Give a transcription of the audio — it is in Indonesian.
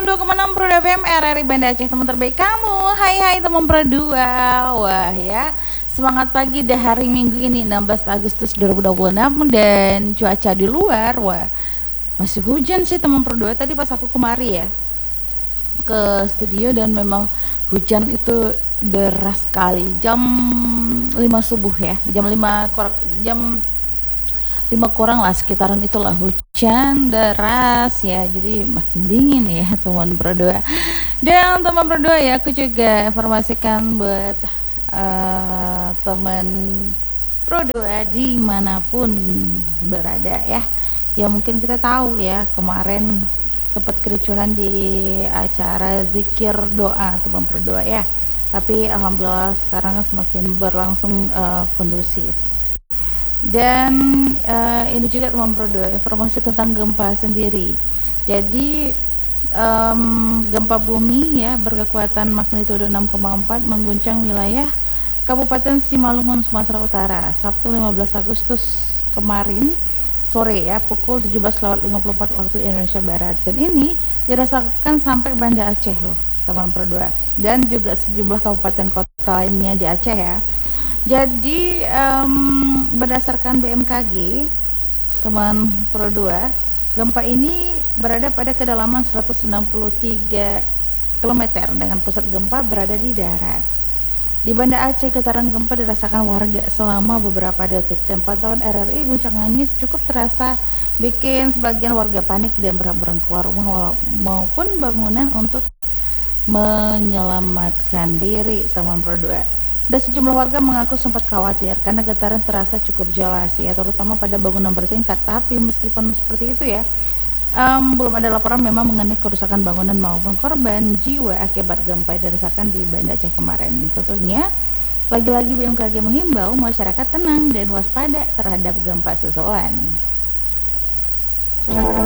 102,6 Pro FM RRI Banda Aceh, teman terbaik kamu. Hai teman Pro 2. Wah ya, semangat pagi dah hari Minggu ini 16 Agustus 2026. Dan cuaca di luar, wah, masih hujan sih teman Pro 2. Tadi pas aku kemari ya ke studio, dan memang hujan itu deras sekali. Jam 5 subuh ya, jam 5 kurang lah, sekitaran itulah hujan deras ya, jadi makin dingin ya teman Pro 2. Dan teman Pro 2 ya, aku juga informasikan buat teman Pro 2 dimanapun berada ya. Ya mungkin kita tahu ya, kemarin sempat kericuhan di acara zikir doa teman Pro 2 ya, tapi alhamdulillah sekarang kan semakin berlangsung kondusif. Dan ini juga teman Pro 2, informasi tentang gempa sendiri. Jadi gempa bumi ya berkekuatan magnitudo 6,4 mengguncang wilayah Kabupaten Simalungun, Sumatera Utara, Sabtu 15 Agustus kemarin sore ya, pukul 17.54 waktu Indonesia Barat. Dan ini dirasakan sampai Banda Aceh loh teman Pro 2, dan juga sejumlah kabupaten kota lainnya di Aceh ya. Jadi berdasarkan BMKG teman Pro 2, gempa ini berada pada kedalaman 163 km dengan pusat gempa berada di darat. Di Banda Aceh, getaran gempa dirasakan warga selama beberapa detik, dan pantauan RRI guncangannya cukup terasa bikin sebagian warga panik dan berhamburan keluar rumah maupun bangunan untuk menyelamatkan diri teman Pro 2. Dan sejumlah warga mengaku sempat khawatir karena getaran terasa cukup jelas ya, terutama pada bangunan bertingkat. Tapi meskipun seperti itu ya, belum ada laporan memang mengenai kerusakan bangunan maupun korban jiwa akibat gempa yang dirasakan di Banda Aceh kemarin. Tentunya lagi-lagi BMKG menghimbau masyarakat tenang dan waspada terhadap gempa susulan.